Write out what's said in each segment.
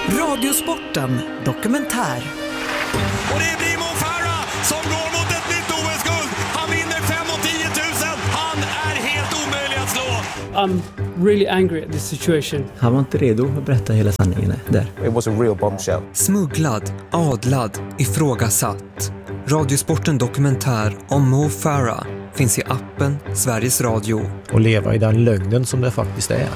Radiosporten dokumentär. Och det blir Mo Farah som går mot ett nytt OS-guld. Han vinner 5 och 10 000. Han är helt omöjlig att slå. I'm really angry at this situation. Han var inte redo att berätta hela sanningen där. It was a real bombshell. Smugglad, adlad, ifrågasatt. Radiosporten dokumentär om Mo Farah finns i appen Sveriges Radio. Och leva i den lögnen som det faktiskt är.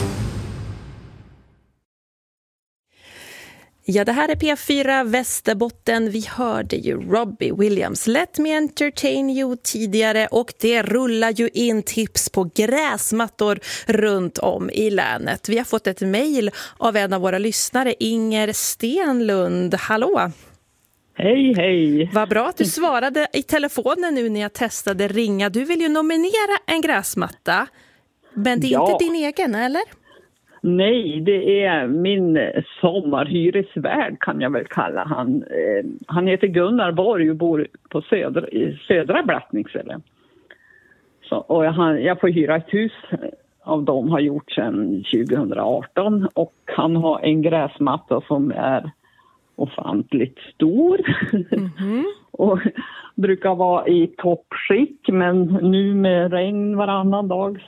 Ja, det här är P4 Västerbotten. Vi hörde ju Robbie Williams Let Me Entertain You tidigare och det rullar ju in tips på gräsmattor runt om i länet. Vi har fått ett mejl av en av våra lyssnare, Inger Stenlund. Hallå! Hej, hej! Vad bra att du svarade i telefonen nu när jag testade ringa. Du vill ju nominera en gräsmatta, men det är inte din egen, eller? Nej, det är min sommarhyresvärd kan jag väl kalla han. Han heter Gunnar Borg och bor på södra Blattnicksele. Och jag får hyra ett hus av dem, har gjort sedan 2018. Och han har en gräsmatta som är ofantligt stor. Mm-hmm. Och brukar vara i toppskick, men nu med regn varannan dag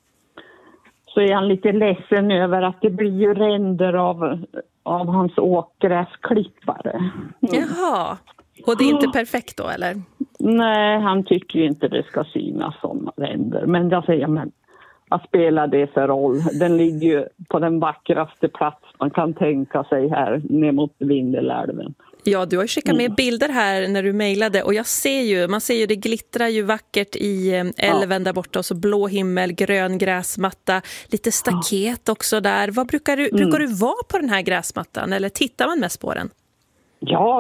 så är han lite ledsen över att det blir ju ränder av hans åkgräsklippare. Mm. Jaha, och det är inte perfekt då, eller? Nej, han tycker ju inte det ska synas som ränder. Men jag säger, men vad spelar det för roll? Den ligger ju på den vackraste plats man kan tänka sig här ner mot Vindelälven. Ja, du har ju skickat med bilder här när du mejlade och man ser ju det glittrar ju vackert i älven där borta och så blå himmel, grön gräsmatta, lite staket också där. Vad brukar du vara på den här gräsmattan eller tittar man mest på den? Ja.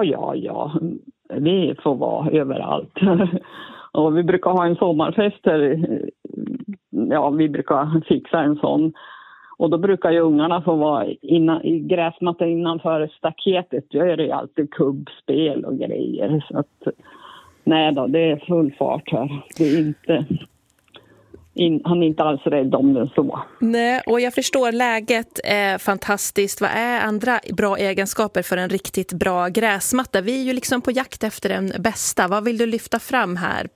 Vi får vara överallt. Och vi brukar ha en sommarfest här. Ja, vi brukar fixa en sån. Och då brukar ju ungarna få vara i gräsmattan innanför staketet. Då är det alltid kubbspel och grejer. Så att, nej då, det är full fart här. Det är inte... han är inte alls rädd om den så. Nej, och jag förstår läget är fantastiskt. Vad är andra bra egenskaper för en riktigt bra gräsmatta? Vi är ju liksom på jakt efter den bästa. Vad vill du lyfta fram här?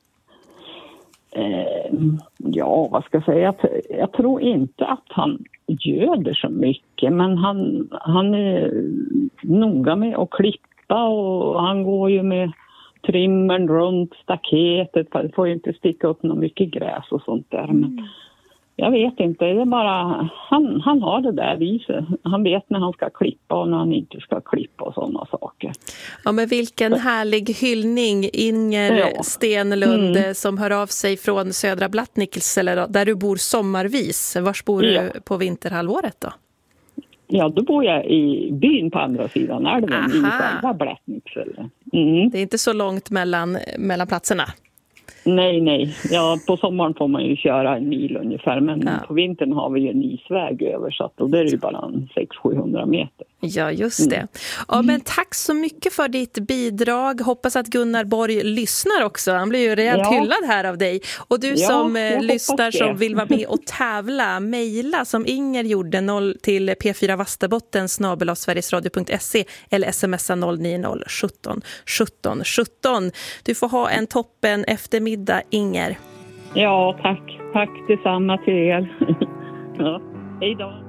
Ja, vad ska jag säga? Jag tror inte att han göder så mycket, men han är noga med att klippa och han går ju med trimmern runt staketet. Det får ju inte sticka upp något mycket gräs och sånt där. Men jag vet inte, det är bara han har det där viset. Han vet när han ska klippa och när han inte ska klippa och sådana saker. Ja, men vilken härlig hyllning, Inger Stenlund som hör av sig från södra Blattnicksele där du bor sommarvis. Vars bor du på vinterhalvåret då? Ja, då bor jag i byn på andra sidan älven i själva Blattnicksele. Mm. Det är inte så långt mellan platserna. Nej. Ja, på sommaren får man ju köra en mil ungefär. Men på vintern har vi ju en isväg översatt. Och det är ju bara 600-700 meter. Ja, just det. Ja, men tack så mycket för ditt bidrag. Hoppas att Gunnar Borg lyssnar också. Han blir ju rejält hyllad här av dig. Och du som lyssnar som vill vara med och tävla, mejla som Inger gjorde till P4 Västerbotten @sverigesradio.se eller smsa 090 17 17 17. Du får ha en toppen eftermiddag, Inger. Ja, tack. Tack detsamma till er. Ja, hej då.